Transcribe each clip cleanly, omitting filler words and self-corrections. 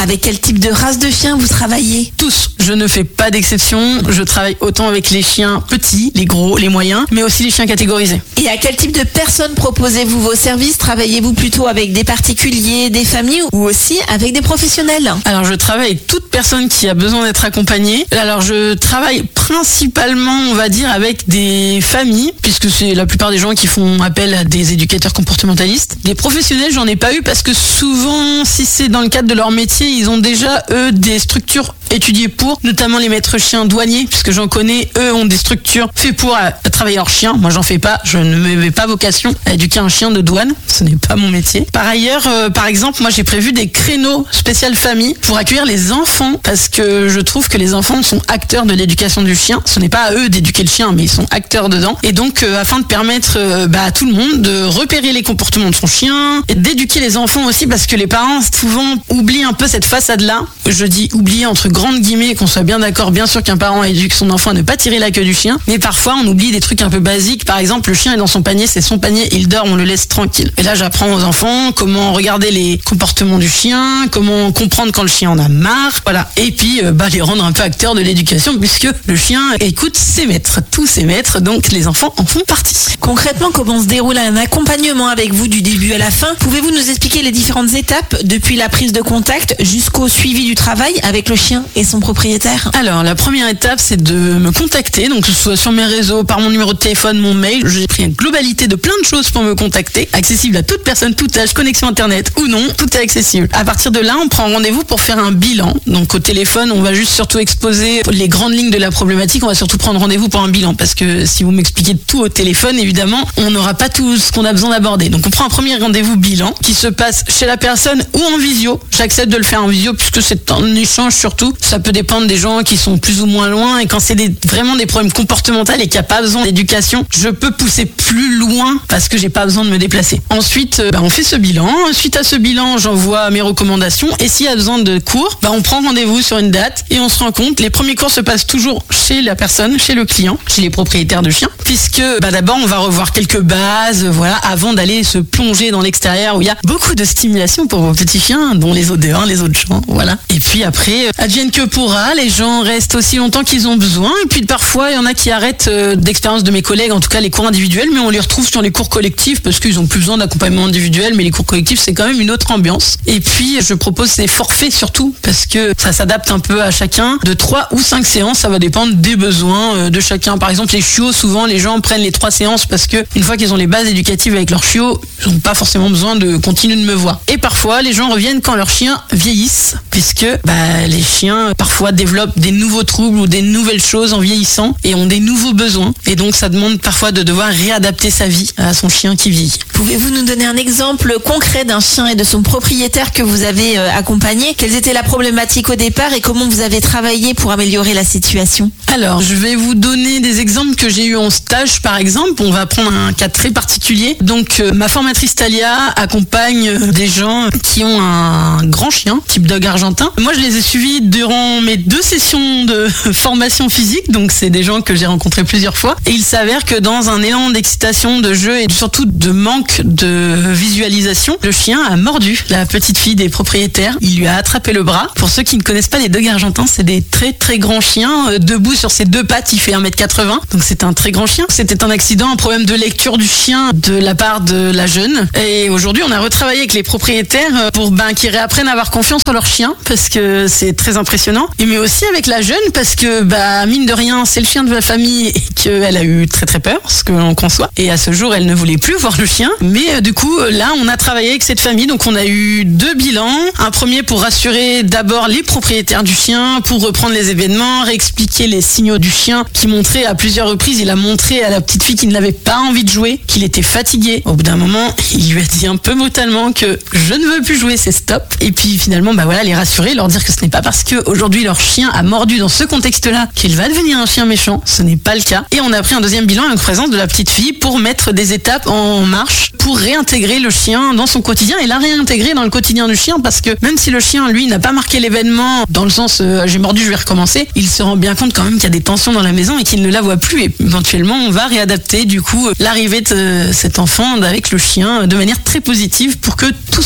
Avec quel type de race de chien vous travaillez? Tous. Je ne fais pas d'exception. Je travaille autant avec les chiens petits, les gros, les moyens, mais aussi les chiens catégorisés. Et à quel type de personnes proposez-vous vos services? Travaillez-vous plutôt avec des particuliers, des familles ou aussi avec des professionnels? Alors, je travaille avec toute personne qui a besoin d'être accompagnée. Alors, je travaille principalement, on va dire, avec des familles, puisque c'est la plupart des gens qui font appel à des éducateurs comportementalistes. Des professionnels, j'en ai pas eu parce que souvent, si c'est dans le cadre de leur métier, ils ont déjà, eux, des structures étudiées pour, notamment les maîtres chiens douaniers, puisque j'en connais, eux ont des structures faites pour travailler hors chien. Moi, j'en fais pas. Je ne me mets pas vocation à éduquer un chien de douane. Ce n'est pas mon métier. Par ailleurs, par exemple, moi, j'ai prévu des créneaux spécial famille pour accueillir les enfants, parce que je trouve que les enfants sont acteurs de l'éducation du chien. Ce n'est pas à eux d'éduquer le chien, mais ils sont acteurs dedans. Et donc, afin de permettre à tout le monde de repérer les comportements de son chien, et d'éduquer les enfants aussi, parce que les parents souvent oublient un peu cette façade-là. Je dis oublier entre grandes guillemets, qu'on soit bien d'accord. Bien sûr qu'un parent éduque son enfant à ne pas tirer la queue du chien, mais parfois on oublie des trucs un peu basiques. Par exemple, le chien est dans son panier, c'est son panier, il dort, on le laisse tranquille. Et là, j'apprends aux enfants comment regarder les comportements du chien, comment comprendre quand le chien en a marre, voilà. Et puis, les rendre un peu acteurs de l'éducation, puisque le chien écoute ses maîtres, tous ses maîtres, donc les enfants en font partie. Concrètement, comment se déroule un accompagnement avec vous du début à la fin? Pouvez-vous nous expliquer les différentes étapes depuis la prise de contact jusqu'au suivi du travail avec le chien et son propriétaire? Alors, la première étape, c'est de me contacter, donc que ce soit sur mes réseaux, par mon numéro de téléphone, mon mail. J'ai pris une globalité de plein de choses pour me contacter, accessible à toute personne, tout âge, connexion internet ou non, tout est accessible. À partir de là, on prend rendez-vous pour faire un bilan. Donc au téléphone, on va juste surtout exposer les grandes lignes de la problématique. On va surtout prendre rendez-vous pour un bilan, parce que si vous m'expliquez tout au téléphone, évidemment, on n'aura pas tout ce qu'on a besoin d'aborder. Donc on prend un premier rendez-vous bilan qui se passe chez la personne ou en visio. J'accepte de le faire en visio puisque c'est un échange surtout. Ça peut dépendre des gens qui sont plus ou moins loin, et quand c'est vraiment des problèmes comportementaux et qu'il n'y a pas besoin d'éducation, je peux pousser plus loin parce que j'ai pas besoin de me déplacer. Ensuite, on fait ce bilan. Suite à ce bilan, j'envoie mes recommandations, et s'il y a besoin de cours, on prend rendez-vous sur une date et on se rend compte. Les premiers cours se passent toujours chez la personne, chez le client, chez les propriétaires de chiens, puisque d'abord on va revoir quelques bases, avant d'aller se plonger dans l'extérieur où il y a beaucoup de stimulation pour vos petits chiens, dont les odeurs, les autres champs, voilà. Et puis après, advienne que pourra, les gens restent aussi longtemps qu'ils ont besoin, et puis parfois il y en a qui arrêtent, d'expérience de mes collègues, en tout cas les cours individuels, mais on les retrouve sur les cours collectifs parce qu'ils ont plus besoin d'accompagnement individuel, mais les cours collectifs c'est quand même une autre ambiance. Et puis je propose des forfaits surtout, parce que ça s'adapte un peu à chacun, de 3 ou 5 séances, ça va dépendre des besoins de chacun. Par exemple, les chiots, souvent les gens prennent les 3 séances parce que une fois qu'ils ont les bases éducatives avec leurs chiots, ils n'ont pas forcément besoin de continuer de me voir. Et parfois les gens reviennent quand leurs chiens vieillissent, puisque les chiens parfois développent des nouveaux troubles ou des nouvelles choses en vieillissant et ont des nouveaux besoins, et donc ça demande parfois de devoir réadapter sa vie à son chien qui vieillit. Pouvez-vous nous donner un exemple concret d'un chien et de son propriétaire que vous avez accompagné? Quelles étaient la problématique au départ et comment vous avez travaillé pour améliorer la situation? Alors, je vais vous donner des exemples que j'ai eu en stage, par exemple. On va prendre un cas très particulier. Donc, ma formatrice Talia accompagne des gens qui ont un grand chien, type dog argentin. Moi, je les ai suivis durant mes 2 sessions de formation physique. Donc, c'est des gens que j'ai rencontrés plusieurs fois. Et il s'avère que dans un élan d'excitation, de jeu et surtout de manque de visualisation, le chien a mordu la petite fille des propriétaires. Il lui a attrapé le bras. Pour ceux qui ne connaissent pas les dogs argentins, c'est des très très grands chiens. Debout sur ses 2 pattes, il fait 1m80. Donc c'est un très grand chien. C'était un accident, un problème de lecture du chien de la part de la jeune. Et aujourd'hui, on a retravaillé avec les propriétaires pour qu'ils réapprennent à avoir confiance en leur chien, parce que c'est très impressionnant. Mais aussi avec la jeune, parce que mine de rien, c'est le chien de la famille et qu'elle a eu très très peur, ce que l'on conçoit. Et à ce jour, elle ne voulait plus voir le chien. Mais du coup, là, on a travaillé avec cette famille. Donc on a eu 2 bilans. Un premier pour rassurer d'abord les propriétaires du chien, pour reprendre les événements, réexpliquer les signaux du chien qui montrait à plusieurs reprises. Il a montré à la petite fille qu'il n'avait pas envie de jouer, qu'il était fatigué. Au bout d'un moment, il lui a dit un peu brutalement que je ne veux plus jouer, c'est stop. Et puis finalement, les rassurer, leur dire que ce n'est pas parce qu'aujourd'hui leur chien a mordu dans ce contexte-là qu'il va devenir un chien méchant. Ce n'est pas le cas. Et on a pris un deuxième bilan avec présence de la petite fille pour mettre des étapes en marche pour réintégrer le chien dans son quotidien et la réintégrer dans le quotidien du chien, parce que même si le chien, lui, n'a pas marqué l'événement dans le sens j'ai mordu, je vais recommencer, il se rend bien compte quand même qu'il y a des tensions dans la maison et qu'il ne la voit plus, et éventuellement on va réadapter du coup l'arrivée de cet enfant avec le chien de manière très positive pour que tout se passe bien.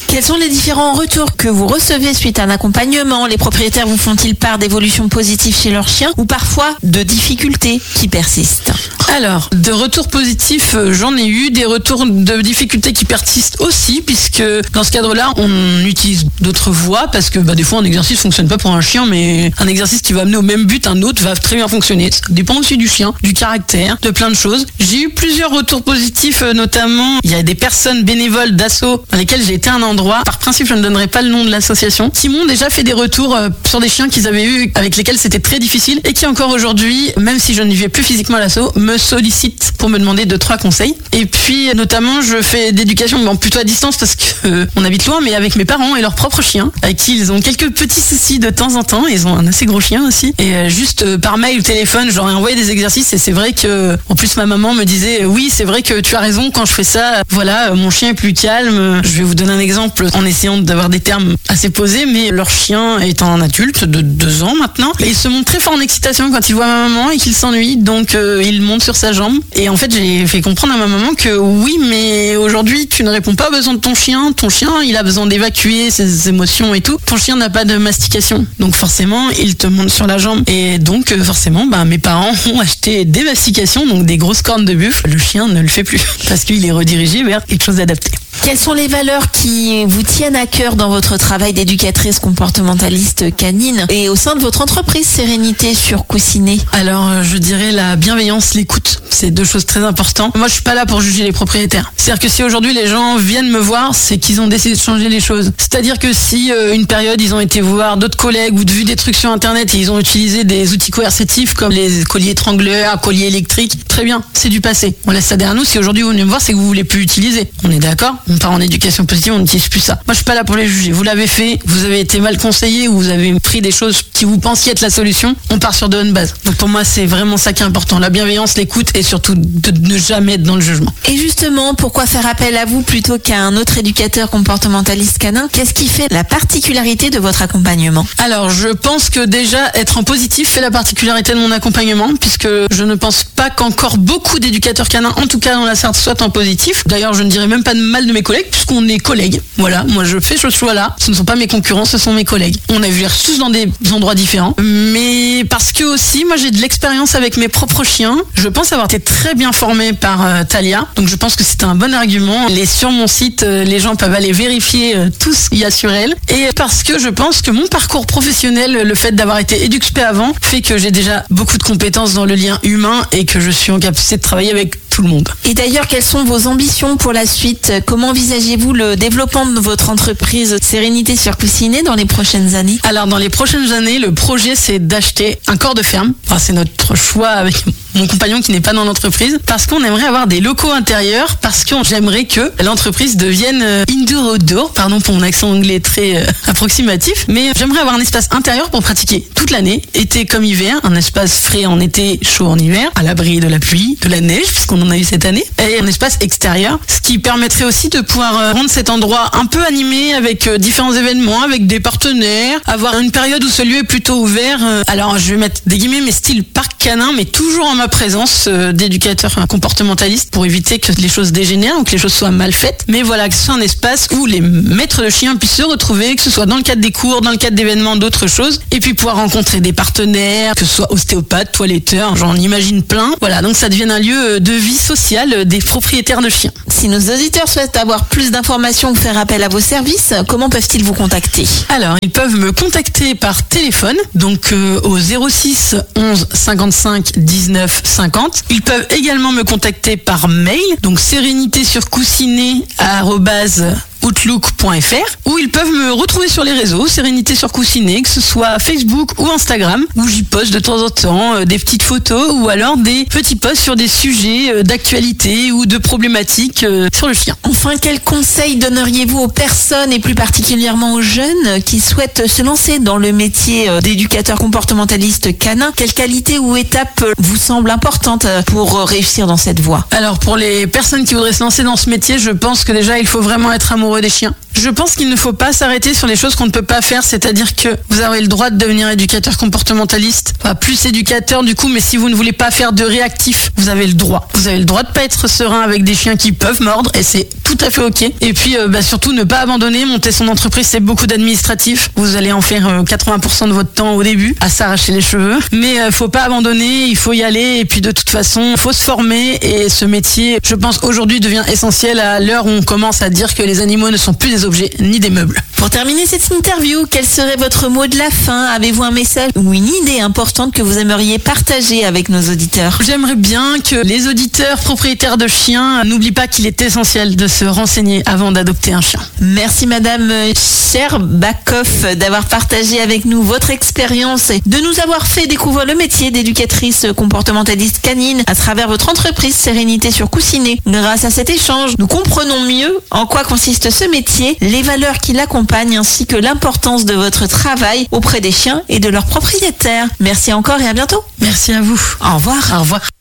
Quels sont les différents retours que vous recevez suite à un accompagnement? Les propriétaires vous font-ils part d'évolutions positives chez leurs chiens ou parfois de difficultés qui persistent? Alors, de retours positifs, j'en ai eu, des retours de difficultés qui persistent aussi, puisque dans ce cadre-là, on utilise d'autres voies, parce que des fois un exercice ne fonctionne pas pour un chien, mais un exercice qui va amener au même but, un autre va très bien fonctionner. Ça dépend aussi du chien, du caractère, de plein de choses. J'ai eu plusieurs retours positifs, notamment, il y a des personnes bénévoles d'assaut dans lesquelles j'ai été à un endroit. Par principe, je ne donnerai pas le nom de l'association, qui m'ont déjà fait des retours sur des chiens qu'ils avaient eu, avec lesquels c'était très difficile, et qui encore aujourd'hui, même si je n'y vais plus physiquement à l'assaut, me sollicitent pour me demander 2-3 conseils. Et puis, notamment, je fais d'éducation, plutôt à distance parce que on habite loin, mais avec mes parents et leurs propres chiens, avec qui ils ont quelques petits soucis de temps en temps. Ils ont un assez gros chien aussi. Et juste par mail ou téléphone, je leur ai envoyé des exercices, et c'est vrai que, en plus, ma maman me disait, oui, c'est vrai que tu as raison, quand je fais ça, voilà, mon chien est plus calme. Je vais vous donner un exemple en essayant d'avoir des termes assez posés, mais leur chien est un adulte de 2 ans maintenant, et il se montre très fort en excitation quand il voit ma maman et qu'il s'ennuie, donc il monte sur sa jambe. Et en fait, j'ai fait comprendre à ma maman que oui, mais aujourd'hui, tu ne réponds pas aux besoins de ton chien, il a besoin d'évacuer ses émotions et tout. Ton chien n'a pas de mastication, donc forcément, il te monte sur la jambe. Et donc, forcément, mes parents ont acheté des mastications, donc des grosses cornes de buffle. Le chien ne le fait plus, parce qu'il est redirigé vers quelque chose d'adapté. Quelles sont les valeurs qui vous tiennent à cœur dans votre travail d'éducatrice comportementaliste canine et au sein de votre entreprise Sérénité sur Coussinet? Alors, je dirais la bienveillance, l'écoute. C'est 2 choses très importantes. Moi, je suis pas là pour juger les propriétaires. C'est-à-dire que si aujourd'hui les gens viennent me voir, c'est qu'ils ont décidé de changer les choses. C'est-à-dire que si une période, ils ont été voir d'autres collègues ou vu des trucs sur Internet et ils ont utilisé des outils coercitifs comme les colliers étrangleurs, colliers électriques, très bien, c'est du passé. On laisse ça derrière nous. Si aujourd'hui vous venez me voir, c'est que vous voulez plus utiliser. On est d'accord? On part en éducation positive, on n'utilise plus ça. Moi, je suis pas là pour les juger. Vous l'avez fait, vous avez été mal conseillé ou vous avez pris des choses qui vous pensiez être la solution. On part sur de bonnes bases. Donc pour moi, c'est vraiment ça qui est important. La bienveillance, l'écoute et surtout de ne jamais être dans le jugement. Et justement, pourquoi faire appel à vous plutôt qu'à un autre éducateur comportementaliste canin? Qu'est-ce qui fait la particularité de votre accompagnement? Alors, je pense que déjà, être en positif fait la particularité de mon accompagnement, puisque je ne pense pas qu'encore beaucoup d'éducateurs canins, en tout cas dans la Sarthe, soient en positif. D'ailleurs, je ne dirais même pas de mal de mes collègues, puisqu'on est collègues. Voilà, moi je fais ce choix-là. Ce ne sont pas mes concurrents, ce sont mes collègues. On a vu tous dans des endroits différents, mais parce que aussi, moi j'ai de l'expérience avec mes propres chiens. Je pense avoir été très bien formée par Thalia, donc je pense que c'est un bon argument. Sur mon site, les gens peuvent aller vérifier tout ce qu'il y a sur elle. Et parce que je pense que mon parcours professionnel, le fait d'avoir été EduxP avant, fait que j'ai déjà beaucoup de compétences dans le lien humain et que je suis en capacité de travailler avec tout le monde. Et d'ailleurs, quelles sont vos ambitions pour la suite? Comment envisagez-vous le développement de votre entreprise Sérénité sur Coussinet dans les prochaines années? Alors, dans les prochaines années, le projet, c'est d'acheter un corps de ferme. Enfin, c'est notre choix avec mon compagnon qui n'est pas dans l'entreprise, parce qu'on aimerait avoir des locaux intérieurs, parce que j'aimerais que l'entreprise devienne indoor-outdoor, pardon pour mon accent anglais très approximatif, mais j'aimerais avoir un espace intérieur pour pratiquer toute l'année, été comme hiver, un espace frais en été, chaud en hiver, à l'abri de la pluie, de la neige, puisqu'on en a eu cette année, et un espace extérieur, ce qui permettrait aussi de pouvoir rendre cet endroit un peu animé avec différents événements, avec des partenaires, avoir une période où ce lieu est plutôt ouvert. Alors, je vais mettre des guillemets, mais style parc canin, mais toujours en ma présence d'éducateur comportementaliste pour éviter que les choses dégénèrent ou que les choses soient mal faites. Mais voilà, que ce soit un espace où les maîtres de chiens puissent se retrouver, que ce soit dans le cadre des cours, dans le cadre d'événements, d'autres choses, et puis pouvoir rencontrer des partenaires, que ce soit ostéopathes, toiletteurs, j'en imagine plein. Voilà, donc ça devienne un lieu de vie sociale des propriétaires de chiens. Si nos auditeurs souhaitent avoir plus d'informations ou faire appel à vos services, comment peuvent-ils vous contacter? Alors, ils peuvent me contacter par téléphone, donc au 06 11 55 19 50. Ils peuvent également me contacter par mail, donc sérénité-sur-coussinet@outlook.fr, ou ils peuvent me retrouver sur les réseaux, Sérénité sur Coussinet, que ce soit Facebook ou Instagram, où j'y poste de temps en temps des petites photos ou alors des petits posts sur des sujets d'actualité ou de problématiques sur le chien. Enfin, quels conseils donneriez-vous aux personnes et plus particulièrement aux jeunes qui souhaitent se lancer dans le métier d'éducateur comportementaliste canin? Quelles qualités ou étapes vous semblent importantes pour réussir dans cette voie? Alors, pour les personnes qui voudraient se lancer dans ce métier, je pense que déjà il faut vraiment être amoureux amoureux des chiens. Je pense qu'il ne faut pas s'arrêter sur les choses qu'on ne peut pas faire, c'est-à-dire que vous avez le droit de devenir éducateur comportementaliste, pas plus éducateur du coup, mais si vous ne voulez pas faire de réactif, vous avez le droit. Vous avez le droit de pas être serein avec des chiens qui peuvent mordre et c'est tout à fait ok. Et puis surtout ne pas abandonner, monter son entreprise, c'est beaucoup d'administratif. Vous allez en faire 80% de votre temps au début à s'arracher les cheveux, mais faut pas abandonner, il faut y aller et puis de toute façon, faut se former et ce métier, je pense aujourd'hui devient essentiel à l'heure où on commence à dire que les animaux ne sont plus des objets ni des meubles. Pour terminer cette interview, quel serait votre mot de la fin? Avez-vous un message ou une idée importante que vous aimeriez partager avec nos auditeurs? J'aimerais bien que les auditeurs propriétaires de chiens n'oublient pas qu'il est essentiel de se renseigner avant d'adopter un chien. Merci Madame Scherbakoff d'avoir partagé avec nous votre expérience et de nous avoir fait découvrir le métier d'éducatrice comportementaliste canine à travers votre entreprise Sérénité sur Coussinet. Grâce à cet échange, nous comprenons mieux en quoi consiste ce métier, les valeurs qui l'accompagnent ainsi que l'importance de votre travail auprès des chiens et de leurs propriétaires. Merci encore et à bientôt. Merci à vous. Au revoir. Au revoir.